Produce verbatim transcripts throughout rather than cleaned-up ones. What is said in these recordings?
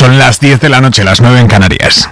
Son las diez de la noche, las nueve en Canarias.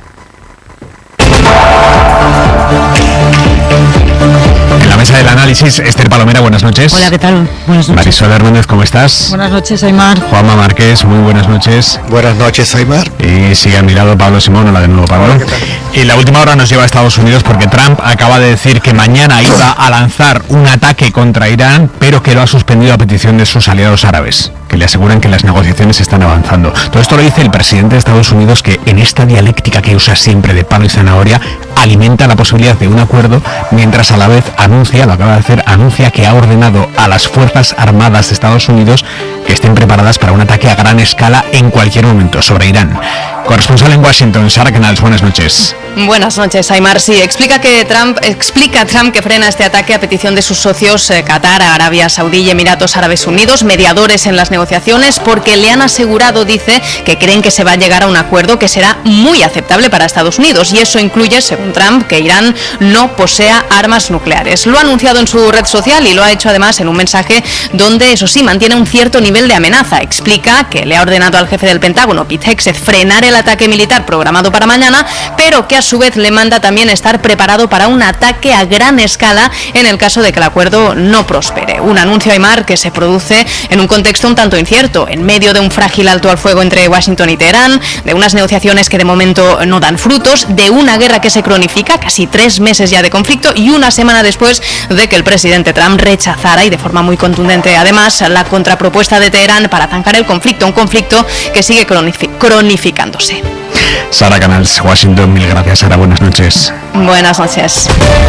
En la mesa del análisis, Esther Palomera, buenas noches. Hola, ¿qué tal? Buenas noches. Marisol Hernández, ¿cómo estás? Buenas noches, Aymar. Juanma Márquez, muy buenas noches. Buenas noches, Aymar. Y sigue a mi lado Pablo Simón, hola de nuevo, Pablo. Hola, ¿qué tal? Y la última hora nos lleva a Estados Unidos porque Trump acaba de decir que mañana iba a lanzar un ataque contra Irán, pero que lo ha suspendido a petición de sus aliados árabes, que le aseguran que las negociaciones están avanzando. Todo esto lo dice el presidente de Estados Unidos, que en esta dialéctica que usa siempre de palo y zanahoria, alimenta la posibilidad de un acuerdo, mientras a la vez anuncia, lo acaba de hacer, anuncia que ha ordenado a las Fuerzas Armadas de Estados Unidos que estén preparadas para un ataque a gran escala en cualquier momento sobre Irán. Corresponsal en Washington, Sara Canals, buenas noches. Buenas noches, Aymar. Sí, explica que Trump explica Trump que frena este ataque a petición de sus socios eh, Qatar, Arabia Saudí y Emiratos Árabes Unidos, mediadores en las negociaciones, porque le han asegurado, dice, que creen que se va a llegar a un acuerdo que será muy aceptable para Estados Unidos, y eso incluye, según Trump, que Irán no posea armas nucleares. Lo ha anunciado en su red social y lo ha hecho además en un mensaje donde, eso sí, mantiene un cierto nivel de amenaza. Explica que le ha ordenado al jefe del Pentágono, Pete Hegseth, frenar el ataque militar programado para mañana, pero que a su vez le manda también estar preparado para un ataque a gran escala en el caso de que el acuerdo no prospere. Un anuncio, Aymar, que se produce en un contexto un tanto incierto, en medio de un frágil alto al fuego entre Washington y Teherán, de unas negociaciones que de momento no dan frutos, de una guerra que se cronifica, casi tres meses ya de conflicto, y una semana después de que el presidente Trump rechazara, y de forma muy contundente además, la contrapropuesta de Teherán para zanjar el conflicto, un conflicto que sigue cronifi- cronificándose. Sara Canals, Washington, mil gracias, Sara, buenas noches. Buenas noches.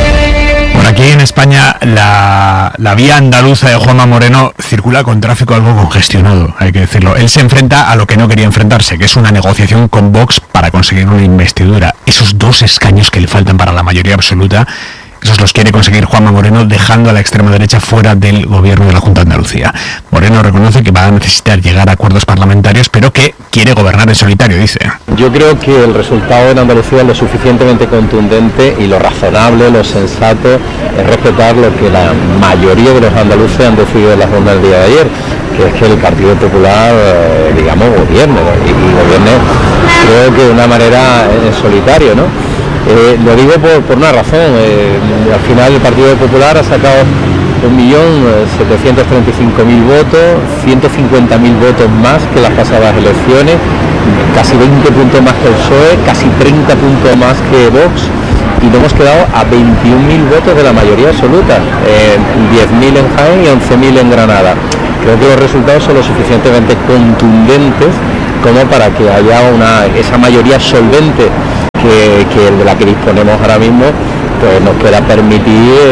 Bueno, aquí en España la, la vía andaluza de Juanma Moreno circula con tráfico algo congestionado, hay que decirlo. Él se enfrenta a lo que no quería enfrentarse, que es una negociación con Vox para conseguir una investidura. Esos dos escaños que le faltan para la mayoría absoluta, esos los quiere conseguir Juanma Moreno, dejando a la extrema derecha fuera del gobierno de la Junta de Andalucía. Moreno reconoce que va a necesitar llegar a acuerdos parlamentarios, pero que quiere gobernar en solitario, dice. Yo creo que el resultado en Andalucía es lo suficientemente contundente, y lo razonable, lo sensato, es respetar lo que la mayoría de los andaluces han decidido en la ronda del día de ayer, que es que el Partido Popular, eh, digamos, gobierne, y, y gobierne, creo que de una manera en solitario, ¿no? Eh, lo digo por, por una razón. Eh, al final el Partido Popular ha sacado un millón setecientos treinta y cinco mil votos, ciento cincuenta mil votos más que las pasadas elecciones, casi veinte puntos más que el P S O E, casi treinta puntos más que Vox, y nos hemos quedado a veintiún mil votos de la mayoría absoluta, eh, diez mil en Jaén y once mil en Granada. Creo que los resultados son lo suficientemente contundentes como para que haya una esa mayoría solvente que, que de la que disponemos ahora mismo, pues nos pueda permitir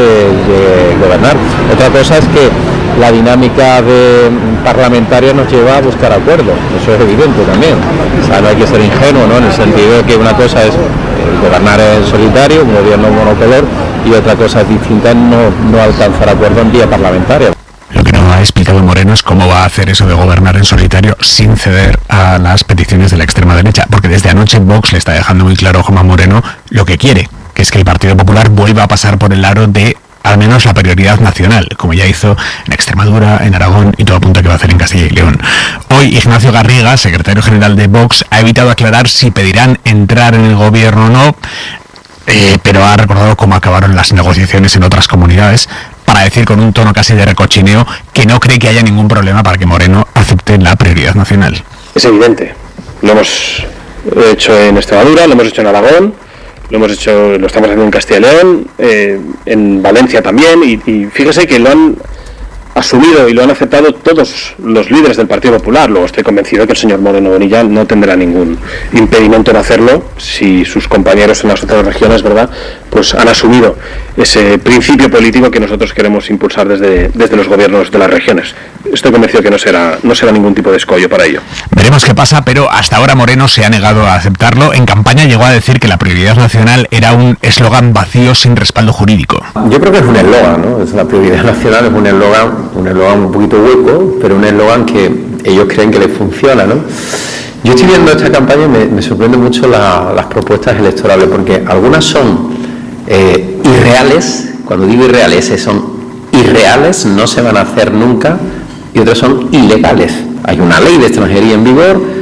eh, gobernar. Otra cosa es que la dinámica de parlamentaria nos lleva a buscar acuerdos, eso es evidente también. O sea, no hay que ser ingenuo, ¿no? En el sentido de que una cosa es eh, gobernar en solitario, un gobierno monocolor, y otra cosa distinta es no, no alcanzar acuerdo en vía parlamentaria. Lo que no ha explicado Moreno es cómo va a hacer eso de gobernar en solitario sin ceder a las peticiones de la extrema derecha, porque desde anoche Vox le está dejando muy claro a Juanma Moreno lo que quiere, que es que el Partido Popular vuelva a pasar por el aro de al menos la prioridad nacional, como ya hizo en Extremadura, en Aragón, y todo apunta que va a hacer en Castilla y León. Hoy Ignacio Garriga, secretario general de Vox, ha evitado aclarar si pedirán entrar en el gobierno o no, eh, pero ha recordado cómo acabaron las negociaciones en otras comunidades, para decir con un tono casi de recochineo que no cree que haya ningún problema para que Moreno acepte la prioridad nacional. Es evidente, lo hemos hecho en Extremadura, lo hemos hecho en Aragón, lo hemos hecho, lo estamos haciendo en Castilla y León, eh, en Valencia también, y, y fíjese que lo han asumido y lo han aceptado todos los líderes del Partido Popular. Luego estoy convencido que el señor Moreno Bonilla no tendrá ningún impedimento en hacerlo si sus compañeros en las otras regiones, ¿verdad?, pues han asumido ese principio político que nosotros queremos impulsar desde, desde los gobiernos de las regiones. Estoy convencido que no será, no será ningún tipo de escollo para ello. Veremos qué pasa, pero hasta ahora Moreno se ha negado a aceptarlo. En campaña llegó a decir que la prioridad nacional era un eslogan vacío sin respaldo jurídico. Yo creo que es un eslogan, ¿no? Es la prioridad nacional, es un eslogan, un eslogan un poquito hueco, pero un eslogan que ellos creen que les funciona, ¿no? Yo estoy viendo esta campaña y me, me sorprende mucho la, las propuestas electorales, porque algunas son eh, irreales. Cuando digo irreales, son irreales, no se van a hacer nunca, y otras son ilegales. Hay una ley de extranjería en vigor,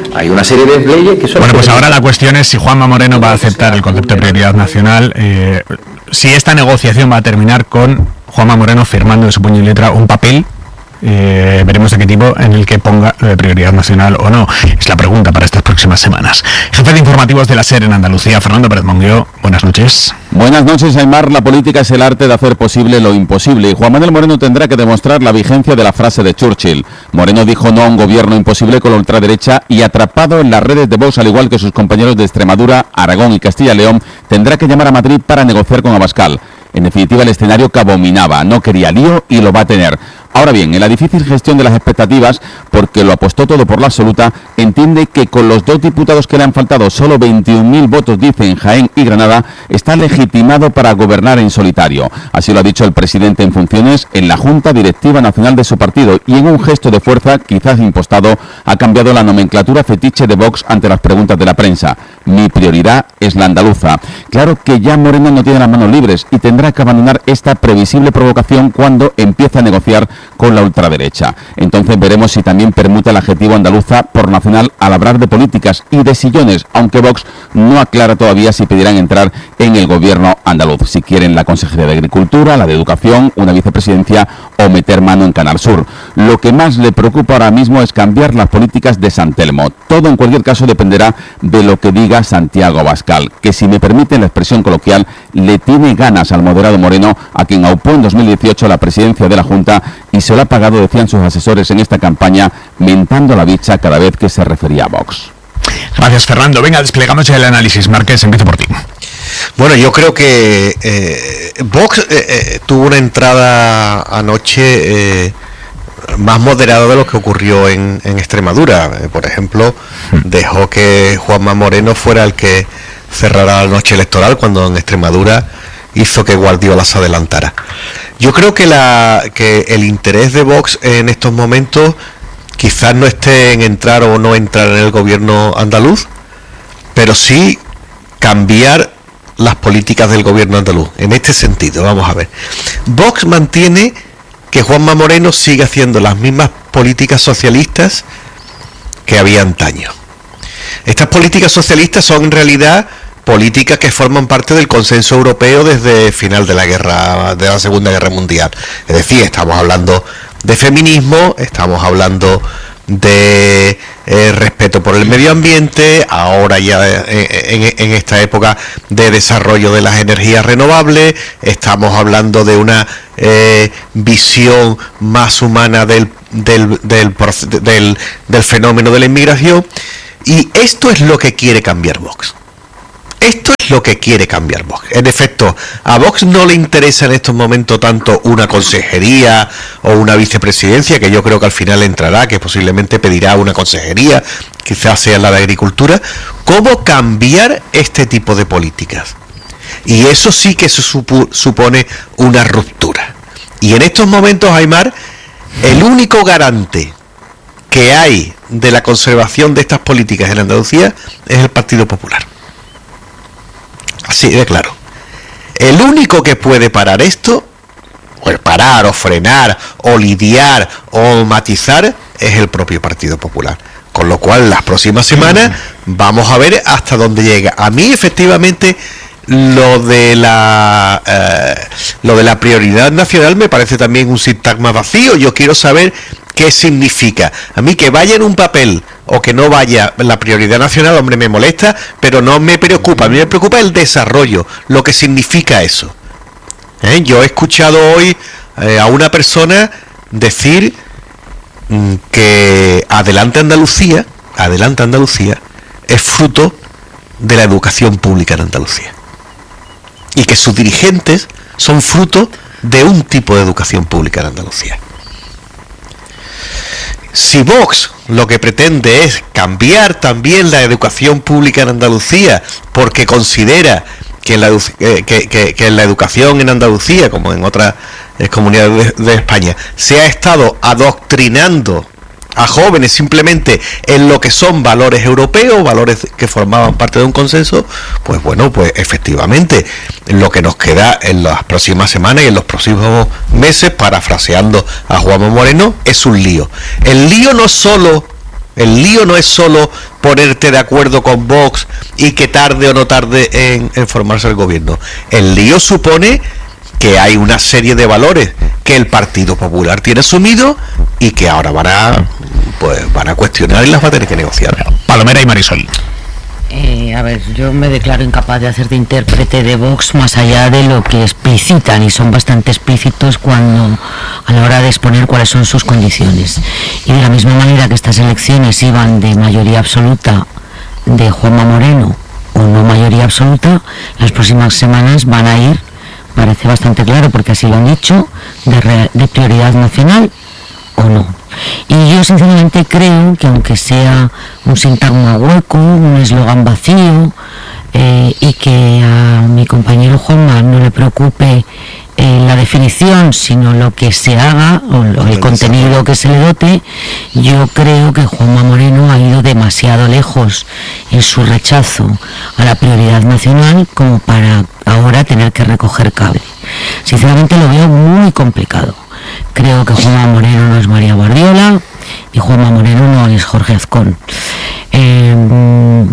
hay una serie de leyes que son... Bueno, pues ahora la cuestión es si Juanma Moreno va a aceptar el concepto de prioridad nacional, eh, si esta negociación va a terminar con Juanma Moreno firmando de su puño y letra un papel, eh, veremos de qué tipo, en el que ponga lo de prioridad nacional o no. Es la pregunta para estas próximas semanas. Jefe de informativos de la SER en Andalucía, Fernando Pérez Monguió, buenas noches. Buenas noches, Aymar. La política es el arte de hacer posible lo imposible y Juan Manuel Moreno tendrá que demostrar la vigencia de la frase de Churchill. Moreno dijo no a un gobierno imposible con la ultraderecha y, atrapado en las redes de Vox, al igual que sus compañeros de Extremadura, Aragón y Castilla y León, tendrá que llamar a Madrid para negociar con Abascal. En definitiva, el escenario que abominaba, no quería lío y lo va a tener. Ahora bien, en la difícil gestión de las expectativas, porque lo apostó todo por la absoluta, entiende que con los dos diputados que le han faltado, solo veintiún mil votos, dice, en Jaén y Granada, está legitimado para gobernar en solitario. Así lo ha dicho el presidente en funciones en la Junta Directiva Nacional de su partido y, en un gesto de fuerza, quizás impostado, ha cambiado la nomenclatura fetiche de Vox ante las preguntas de la prensa. Mi prioridad es la andaluza. Claro que ya Moreno no tiene las manos libres y tendrá que abandonar esta previsible provocación cuando empiece a negociar con la ultraderecha. Entonces veremos si también permuta el adjetivo andaluza por nacional al hablar de políticas y de sillones, aunque Vox no aclara todavía si pedirán entrar en el gobierno andaluz, si quieren la Consejería de Agricultura, la de Educación, una vicepresidencia o meter mano en Canal Sur. Lo que más le preocupa ahora mismo es cambiar las políticas de San Telmo. Todo en cualquier caso dependerá de lo que diga Santiago Abascal, que, si me permiten la expresión coloquial, le tiene ganas al moderado Moreno, a quien aupó en dos mil dieciocho la presidencia de la Junta y se lo ha pagado, decían sus asesores en esta campaña, mentando la bicha cada vez que se refería a Vox. Gracias, Fernando. Venga, desplegamos el análisis. Márquez, empiezo por ti. Bueno, yo creo que eh, Vox eh, eh, tuvo una entrada anoche eh, más moderada de lo que ocurrió en, en Extremadura. Eh, por ejemplo, dejó que Juanma Moreno fuera el que cerrara la noche electoral, cuando en Extremadura hizo que Guardiola se adelantara. Yo creo que, la, que el interés de Vox en estos momentos quizás no esté en entrar o no entrar en el gobierno andaluz, pero sí cambiar las políticas del gobierno andaluz. En este sentido, vamos a ver. Vox mantiene que Juanma Moreno sigue haciendo las mismas políticas socialistas que había antaño. Estas políticas socialistas son en realidad políticas que forman parte del consenso europeo desde el final de la guerra, de la Segunda Guerra Mundial. Es decir, estamos hablando de feminismo, estamos hablando de eh, respeto por el medio ambiente, ahora ya en, en, en esta época de desarrollo de las energías renovables, estamos hablando de una eh, visión más humana del, del, del, del, del fenómeno de la inmigración, y esto es lo que quiere cambiar Vox. Esto es lo que quiere cambiar Vox. En efecto, a Vox no le interesa en estos momentos tanto una consejería o una vicepresidencia, que yo creo que al final entrará, que posiblemente pedirá una consejería, quizás sea la de Agricultura, como cambiar este tipo de políticas. Y eso sí que se supu- supone una ruptura. Y en estos momentos, Aymar, el único garante que hay de la conservación de estas políticas en Andalucía es el Partido Popular. Así de claro. El único que puede parar esto, o parar, o frenar, o lidiar, o matizar, es el propio Partido Popular. Con lo cual, las próximas semanas vamos a ver hasta dónde llega. A mí, efectivamente, lo de la eh, lo de la prioridad nacional me parece también un sintagma vacío. Yo quiero saber qué significa. A mí que vaya en un papel o que no vaya la prioridad nacional, hombre, me molesta, pero no me preocupa. A mí me preocupa el desarrollo, lo que significa eso. ¿Eh? Yo he escuchado hoy eh, a una persona decir mm, que Adelante Andalucía, Adelante Andalucía es fruto de la educación pública en Andalucía. Y que sus dirigentes son fruto de un tipo de educación pública en Andalucía. Si Vox lo que pretende es cambiar también la educación pública en Andalucía, porque considera que en la, eh, que, que, que en la educación en Andalucía, como en otras eh, comunidades de, de España, se ha estado adoctrinando a jóvenes simplemente en lo que son valores europeos, valores que formaban parte de un consenso, pues bueno, pues efectivamente lo que nos queda en las próximas semanas y en los próximos meses, parafraseando a Juanma Moreno, es un lío. El lío no solo El lío no es solo ponerte de acuerdo con Vox y que tarde o no tarde en, en formarse el gobierno. El lío supone que hay una serie de valores que el Partido Popular tiene asumido y que ahora van a, pues, van a cuestionar y las va a tener que negociar. Palomera y Marisol. Eh, a ver, yo me declaro incapaz de hacer de intérprete de Vox más allá de lo que explicitan, y son bastante explícitos cuando a la hora de exponer cuáles son sus condiciones. Y de la misma manera que estas elecciones iban de mayoría absoluta de Juanma Moreno o no mayoría absoluta, las próximas semanas van a ir, parece bastante claro porque así lo han dicho, de, re, de prioridad nacional o no. Y yo sinceramente creo que aunque sea un sintagma hueco, un eslogan vacío, eh, y que a mi compañero Juanma no le preocupe eh, la definición, sino lo que se haga o lo, el contenido que se le dote, yo creo que Juanma Moreno ha ido demasiado lejos en su rechazo a la prioridad nacional como para ahora tener que recoger cable. Sinceramente lo veo muy complicado. Creo que Juanma Moreno no es María Guardiola y Juanma Moreno no es Jorge Azcón. Eh,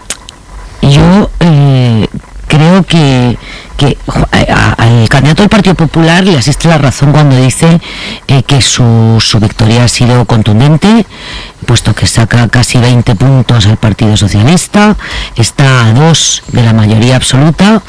yo eh, creo que, que al candidato del Partido Popular le asiste la razón cuando dice eh, que su, su victoria ha sido contundente, puesto que saca casi veinte puntos al Partido Socialista, está a dos de la mayoría absoluta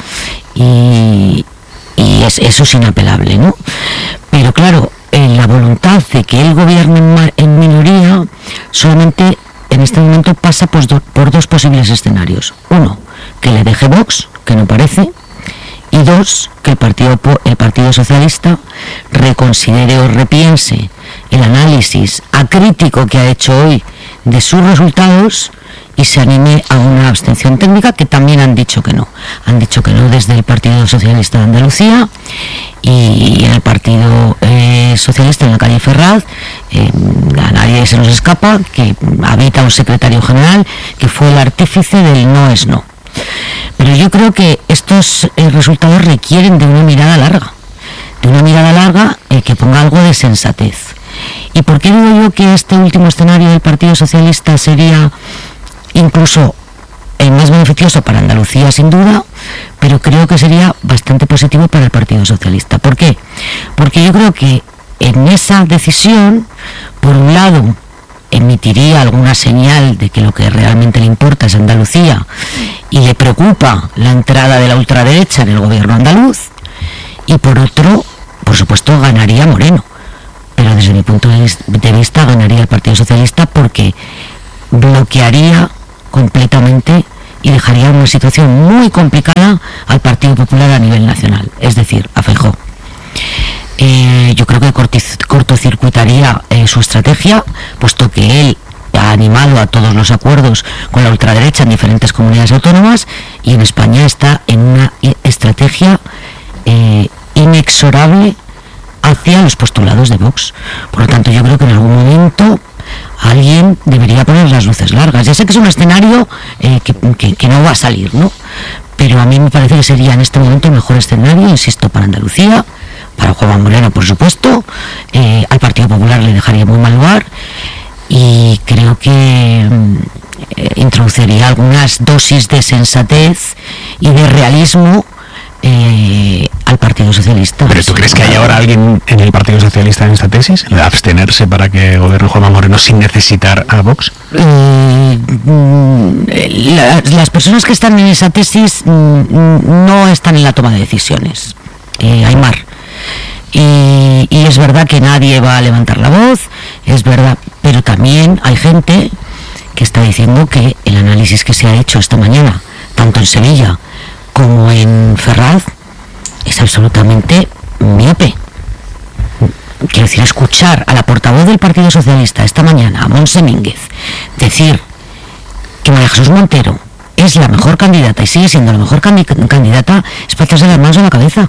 y, y es, eso es inapelable, ¿no? Pero claro, en la voluntad de que él gobierne en, en minoría solamente en este momento pasa por, do, por dos posibles escenarios. Uno, que le deje Vox, que no parece, y dos, que el Partido, el Partido Socialista reconsidere o repiense el análisis acrítico que ha hecho hoy de sus resultados y se anime a una abstención técnica, que también han dicho que no. Han dicho que no desde el Partido Socialista de Andalucía y en el Partido eh, Socialista en la calle Ferraz, eh, a nadie se nos escapa que habita un secretario general que fue el artífice del no es no. Pero yo creo que estos eh, resultados requieren de una mirada larga, de una mirada larga eh, que ponga algo de sensatez. ¿Y por qué digo yo que este último escenario del Partido Socialista sería incluso el más beneficioso para Andalucía, sin duda, pero creo que sería bastante positivo para el Partido Socialista? ¿Por qué? Porque yo creo que en esa decisión, por un lado, emitiría alguna señal de que lo que realmente le importa es Andalucía y le preocupa la entrada de la ultraderecha en el gobierno andaluz, y por otro, por supuesto, ganaría Moreno. Pero desde mi punto de vista ganaría el Partido Socialista porque bloquearía completamente y dejaría una situación muy complicada al Partido Popular a nivel nacional, es decir, a Feijóo. Eh, yo creo que cortocircuitaría eh, su estrategia, puesto que él ha animado a todos los acuerdos con la ultraderecha en diferentes comunidades autónomas y en España está en una estrategia eh, inexorable hacia los postulados de Vox. Por lo tanto, yo creo que en algún momento alguien debería poner las luces largas. Ya sé que es un escenario eh, que, que, que no va a salir, ¿no? Pero a mí me parece que sería en este momento el mejor escenario, insisto, para Andalucía, para Juanma Moreno, por supuesto, eh, al Partido Popular le dejaría muy mal lugar y creo que eh, introduciría algunas dosis de sensatez y de realismo eh, al Partido Socialista. ¿Pero tú crees que hay ahora alguien en el Partido Socialista en esta tesis, de abstenerse para que gobierne Juanma Moreno sin necesitar a Vox? Eh, la, las personas que están en esa tesis mm, no están en la toma de decisiones. Eh, Aymar. Y, y es verdad que nadie va a levantar la voz, es verdad, pero también hay gente que está diciendo que el análisis que se ha hecho esta mañana, tanto en Sevilla como en Ferraz, es absolutamente miope. Quiero decir, escuchar a la portavoz del Partido Socialista esta mañana, a Montse Mínguez, decir que María Jesús Montero es la mejor candidata y sigue siendo la mejor candid- candidata, es para echarse las manos en la cabeza.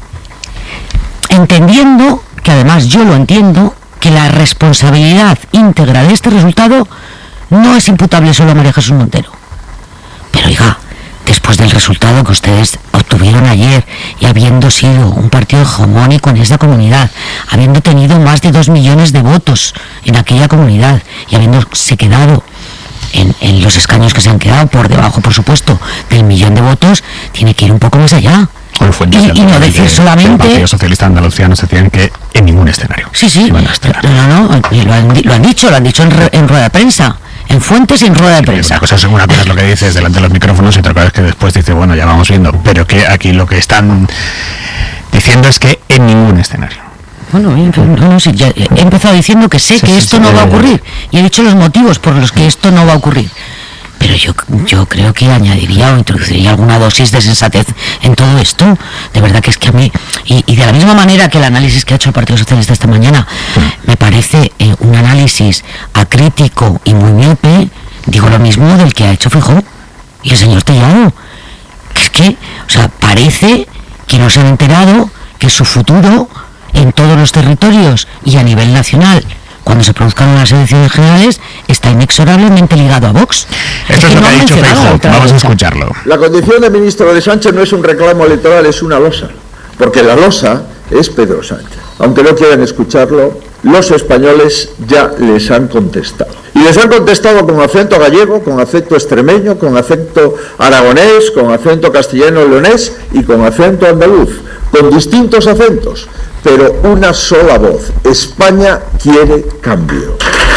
Entendiendo, que además yo lo entiendo, que la responsabilidad íntegra de este resultado no es imputable solo a María Jesús Montero. Pero oiga, después del resultado que ustedes obtuvieron tuvieron ayer y habiendo sido un partido hegemónico en esta comunidad, habiendo tenido más de dos millones de votos en aquella comunidad y habiéndose quedado en, en los escaños que se han quedado por debajo, por supuesto, del millón de votos, tiene que ir un poco más allá. Y, y no decir solamente... El Partido Socialista Andalucía nos decían que en ningún escenario. Sí, sí, no, no, no, lo han, lo han dicho, lo han dicho en, re, en rueda de prensa, en fuentes y en rueda de prensa. Una cosa es, una cosa es lo que dices delante de los micrófonos y otra cosa es que después dice, bueno, ya vamos viendo, pero que aquí lo que están diciendo es que en ningún escenario. Bueno, en fin, no, no, sí, ya he empezado diciendo que sé sí, que sí, esto sí, no sí, va a ocurrir y he dicho los motivos por los que esto no va a ocurrir. Pero yo, yo creo que añadiría o introduciría alguna dosis de sensatez en todo esto. De verdad que es que a mí, y, y de la misma manera que el análisis que ha hecho el Partido Socialista esta mañana, me parece eh, un análisis acrítico y muy miope, digo lo mismo del que ha hecho Feijóo y el señor Tellado. Que es que, o sea, parece que no se han enterado que su futuro en todos los territorios y a nivel nacional, cuando se produzcan las elecciones generales, está inexorablemente ligado a Vox. Esto es, es lo que ha dicho Feijóo. Vamos a escucharlo. La condición de ministro de Sánchez no es un reclamo electoral, es una losa, porque la losa es Pedro Sánchez. Aunque no quieran escucharlo, los españoles ya les han contestado. Y les han contestado con acento gallego, con acento extremeño, con acento aragonés, con acento castellano-leonés y con acento andaluz, con distintos acentos, pero una sola voz. España quiere cambio.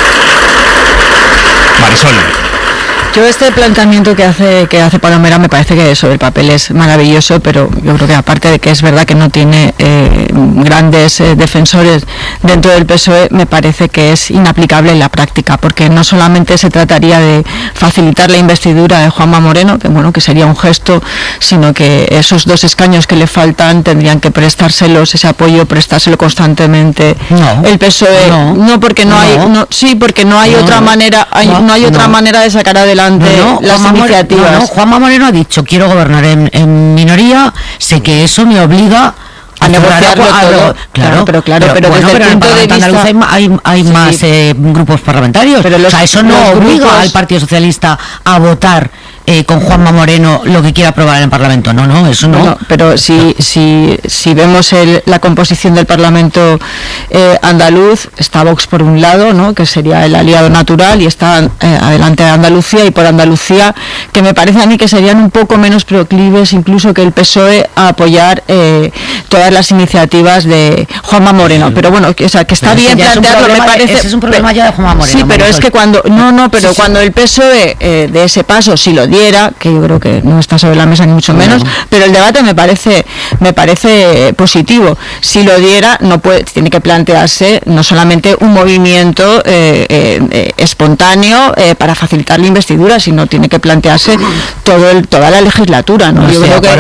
Marisol. Yo este planteamiento que hace que hace Palomera me parece que sobre el papel es maravilloso, pero yo creo que aparte de que es verdad que no tiene eh, grandes eh, defensores dentro del P S O E, me parece que es inaplicable en la práctica, porque no solamente se trataría de facilitar la investidura de Juanma Moreno, que bueno, que sería un gesto, sino que esos dos escaños que le faltan tendrían que prestárselos, ese apoyo, prestárselo constantemente no, el P S O E. No, no porque no, no hay, no, sí, porque no hay no, otra manera, hay, no, no hay otra no. manera de sacar adelante No, no, las Juanma iniciativas. Moreno, no, Juanma Moreno ha dicho, quiero gobernar en, en minoría, sé que eso me obliga a, a negociarlo a, todo. Claro, claro, pero claro, pero, pero bueno, desde pero el punto de vista andaluz hay, hay, hay sí, más sí. Eh, grupos parlamentarios, pero los, o sea, eso no obliga grupos... al Partido Socialista a votar Eh, con Juanma Moreno lo que quiera aprobar en el Parlamento. No, no, eso no. Bueno, pero si si si vemos el, la composición del Parlamento eh, andaluz, está Vox por un lado, ¿no?, que sería el aliado natural, y está eh, adelante Andalucía, y por Andalucía, que me parece a mí que serían un poco menos proclives incluso que el P S O E a apoyar eh, todas las iniciativas de Juanma Moreno. Sí. Pero bueno, que, o sea, que está pero bien plantearlo, me parece. Ese es un problema pero, ya de Juanma Moreno. Sí, pero es que cuando no, no, pero sí, cuando sí. el P S O E eh, de ese paso, si lo diera, que yo creo que no está sobre la mesa ni mucho menos, no. pero el debate me parece me parece positivo. Si lo diera, no puede, tiene que plantearse no solamente un movimiento eh, eh, espontáneo eh, para facilitar la investidura, sino tiene que plantearse todo el, toda la legislatura, ¿no? no yo sé, creo que